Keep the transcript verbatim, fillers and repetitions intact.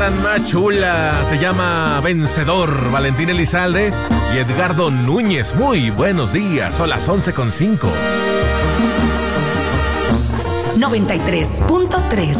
tan más chula. Se llama Vencedor, Valentín Elizalde y Edgardo Núñez. Muy buenos días, son las once con cinco. noventa y tres punto tres